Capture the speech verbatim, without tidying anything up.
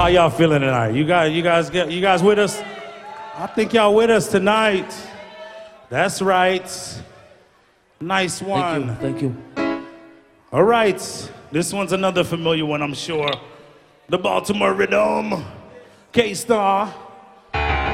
y'all feeling tonight? You guys, you guys, get, you guys with us? I think y'all with us tonight. That's right. Nice one. Thank you. Thank you. All right. This one's another familiar one, I'm sure. The Baltimore Rhythm. K-Star.